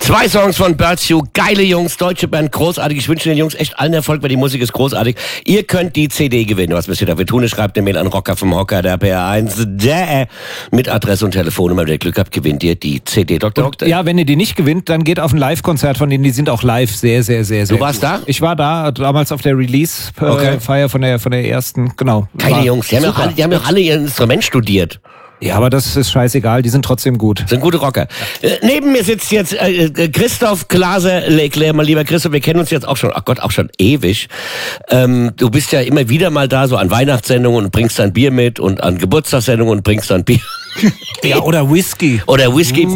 2 Songs von Birdsue, geile Jungs, deutsche Band, großartig. Ich wünsche den Jungs echt allen Erfolg, weil die Musik ist großartig. Ihr könnt die CD gewinnen. Was müsst ihr dafür tun? Schreibt eine Mail an Rocker vom Hocker, der PR1, mit Adresse und Telefonnummer. Wenn ihr Glück habt, gewinnt ihr die CD. Dr. Rock. Ja, wenn ihr die nicht gewinnt, dann geht auf ein Live-Konzert von denen. Die sind auch live sehr, sehr, sehr, sehr Du warst gut. da? Ich war da, damals auf der Release-Feier von der ersten, genau. Geile Jungs, die haben ja auch alle ihr Instrument studiert. Ja, aber das ist scheißegal, die sind trotzdem gut. Sind gute Rocker. Neben mir sitzt jetzt Christoph Glaser-Leclerc. Mein lieber Christoph, wir kennen uns jetzt auch schon, ach Gott, auch schon ewig. Du bist ja immer wieder mal da, so an Weihnachtssendungen und bringst dann Bier mit und an Geburtstagssendungen und bringst dann Bier. Ja, oder Whisky. Oder Whisky.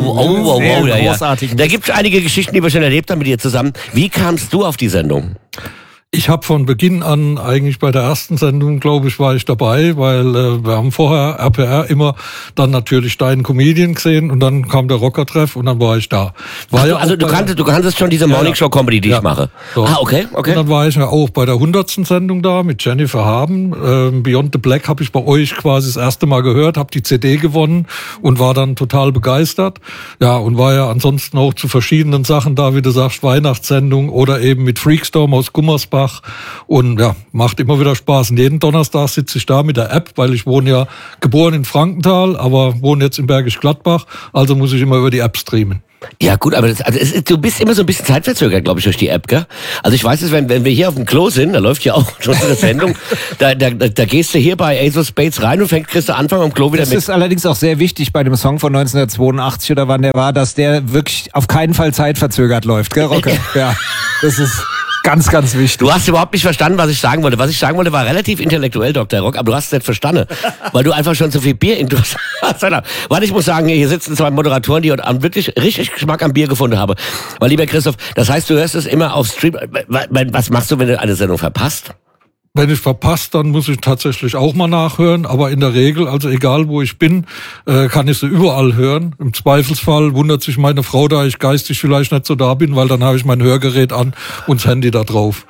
Ja. Da gibt's einige Geschichten, die wir schon erlebt haben mit dir zusammen. Wie kamst du auf die Sendung? Ich habe von Beginn an, eigentlich bei der ersten Sendung, glaube ich, war ich dabei, weil wir haben vorher RPR immer dann natürlich deinen Comedian gesehen und dann kam der Rockertreff und dann war ich da. Du kanntest schon diese Morningshow-Comedy, die ich mache. So. Ah, okay. Und dann war ich ja auch bei der 100. Sendung da mit Jennifer Haben. Beyond the Black habe ich bei euch quasi das erste Mal gehört, habe die CD gewonnen und war dann total begeistert. Ja, und war ja ansonsten auch zu verschiedenen Sachen da, wie du sagst, Weihnachtssendung oder eben mit Freakstorm aus Gummersbach. Und ja, macht immer wieder Spaß. Und jeden Donnerstag sitze ich da mit der App, weil ich wohne ja geboren in Frankenthal, aber wohne jetzt in Bergisch Gladbach, also muss ich immer über die App streamen. Ja gut, aber du bist immer so ein bisschen zeitverzögert, glaube ich, durch die App, gell? Also ich weiß es, wenn wir hier auf dem Klo sind, da läuft ja auch schon eine Sendung, da gehst du hier bei Ace of Spades rein und kriegst du Anfang am Klo wieder mit. Das ist allerdings auch sehr wichtig bei dem Song von 1982 oder wann der war, dass der wirklich auf keinen Fall zeitverzögert läuft, gell, Rocker? Ja, das ist ganz, ganz wichtig. Du hast überhaupt nicht verstanden, was ich sagen wollte. Was ich sagen wollte, war relativ intellektuell, Dr. Rock, aber du hast es nicht verstanden, weil du einfach schon so viel Bier intus hast. Weil ich muss sagen, hier sitzen 2 Moderatoren, die heute Abend wirklich richtig Geschmack am Bier gefunden haben. Weil, lieber Christoph, das heißt, du hörst es immer auf Stream. Was machst du, wenn du eine Sendung verpasst? Wenn ich verpasst, dann muss ich tatsächlich auch mal nachhören, aber in der Regel, also egal wo ich bin, kann ich sie überall hören. Im Zweifelsfall wundert sich meine Frau, da ich geistig vielleicht nicht so da bin, weil dann habe ich mein Hörgerät an und das Handy da drauf.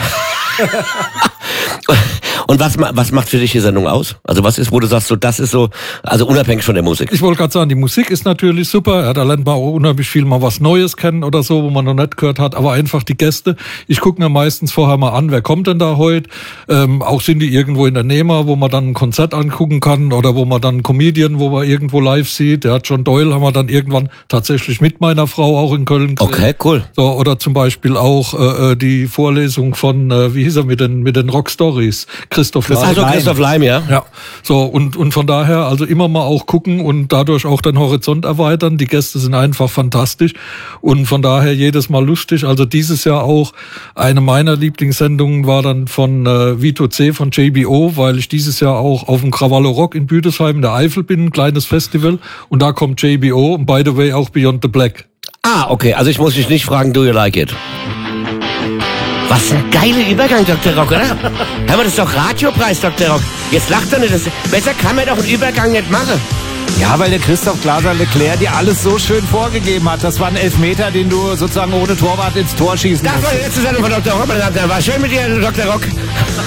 Und was macht für dich die Sendung aus? Also was ist, wo du sagst, so das ist so, also unabhängig von der Musik? Ich wollte gerade sagen, die Musik ist natürlich super. Ja, da lernt man auch unheimlich viel mal was Neues kennen oder so, wo man noch nicht gehört hat. Aber einfach die Gäste. Ich gucke mir meistens vorher mal an, wer kommt denn da heute? Auch sind die irgendwo in der Nähe, wo man dann ein Konzert angucken kann oder wo man dann einen Comedian, wo man irgendwo live sieht. Der hat John Doyle, haben wir dann irgendwann tatsächlich mit meiner Frau auch in Köln gesehen. Okay, cool. So, oder zum Beispiel auch die Vorlesung von, wie hieß er, mit den Rock Stories. Christoph Leim. Also Christoph Leim, ja. Ja, so und von daher also immer mal auch gucken und dadurch auch den Horizont erweitern. Die Gäste sind einfach fantastisch und von daher jedes Mal lustig. Also dieses Jahr auch eine meiner Lieblingssendungen war dann von Vito C. von JBO, weil ich dieses Jahr auch auf dem Krawallo Rock in Büdesheim in der Eifel bin, ein kleines Festival und da kommt JBO und by the way auch Beyond the Black. Ah, okay, also ich muss dich nicht fragen, do you like it? Was ein geiler Übergang, Dr. Rock, oder? Hör mal, das ist doch Radiopreis, Dr. Rock. Jetzt lacht er nicht. Besser kann man doch einen Übergang nicht machen. Ja, weil der Christoph Glaser-Leclerc dir alles so schön vorgegeben hat. Das war ein Elfmeter, den du sozusagen ohne Torwart ins Tor schießen musst. Das war die letzte Sendung von Dr. Rock. War schön mit dir, Dr. Rock.